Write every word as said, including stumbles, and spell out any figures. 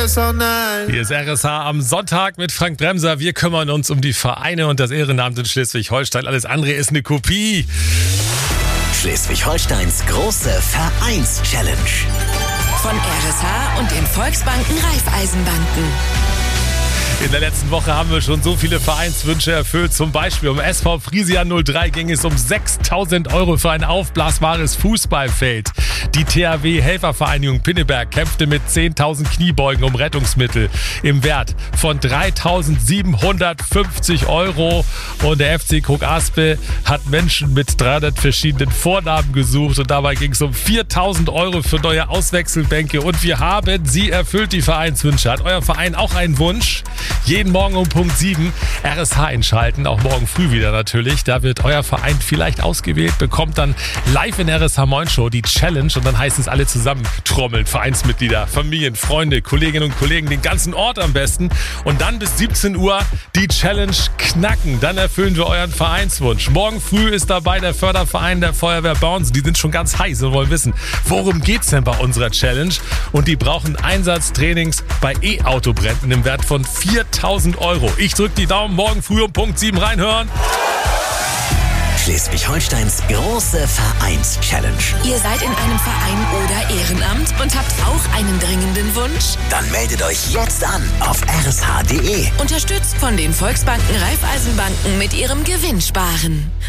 feels so nice. Hier ist R S H am Sonntag mit Frank Bremser. Wir kümmern uns um die Vereine und das Ehrenamt in Schleswig-Holstein. Alles andere ist eine Kopie. Schleswig-Holsteins große Vereins-Challenge. Von R S H und den Volksbanken Raiffeisenbanken. In der letzten Woche haben wir schon so viele Vereinswünsche erfüllt. Zum Beispiel um S V Friesia null drei ging es um sechstausend Euro für ein aufblasbares Fußballfeld. Die T H W-Helfervereinigung Pinneberg kämpfte mit zehntausend Kniebeugen um Rettungsmittel im Wert von dreitausendsiebenhundertfünfzig Euro. Und der F C Krug-Aspe hat Menschen mit dreihundert verschiedenen Vornamen gesucht. Und dabei ging es um viertausend Euro für neue Auswechselbänke. Und wir haben sie erfüllt, die Vereinswünsche. Hat euer Verein auch einen Wunsch? Jeden Morgen um Punkt sieben R S H einschalten, auch morgen früh wieder natürlich. Da wird euer Verein vielleicht ausgewählt, bekommt dann live in R S H Moin Show die Challenge und dann heißt es alle zusammen trommeln, Vereinsmitglieder, Familien, Freunde, Kolleginnen und Kollegen, den ganzen Ort am besten. Und dann bis siebzehn Uhr die Challenge knacken. Dann erfüllen wir euren Vereinswunsch. Morgen früh ist dabei der Förderverein der Feuerwehr Bounce. Die sind schon ganz heiß und wollen wissen, worum geht's denn bei unserer Challenge? Und die brauchen Einsatztrainings bei E-Autobränden im Wert von viertausend Euro. Ich drück die Daumen, morgen früh um Punkt sieben reinhören. Schleswig-Holsteins große Vereins-Challenge. Ihr seid in einem Verein oder Ehrenamt und habt auch einen dringenden Wunsch? Dann meldet euch jetzt an auf r s h punkt d e. Unterstützt von den Volksbanken Raiffeisenbanken mit ihrem Gewinnsparen.